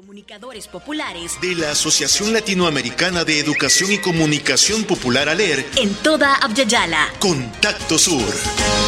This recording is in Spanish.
Comunicadores populares de la Asociación Latinoamericana de Educación y Comunicación Popular ALER en toda Abya Yala. Contacto Sur.